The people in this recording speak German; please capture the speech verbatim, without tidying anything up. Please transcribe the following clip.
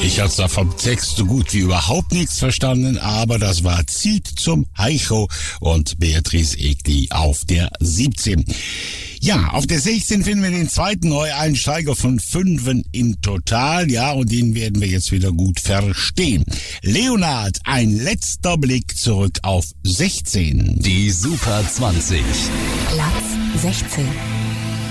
Ich hatte da vom Text so gut wie überhaupt nichts verstanden, aber das war Zieht zum Heicho und Beatrice Egli auf der siebzehn. Ja, auf der sechzehn finden wir den zweiten Neueinsteiger von fünfen im Total, ja, und den werden wir jetzt wieder gut verstehen. Leonard, ein letzter Blick zurück auf sechzehn. Die Super zwanzig. Platz sechzehn.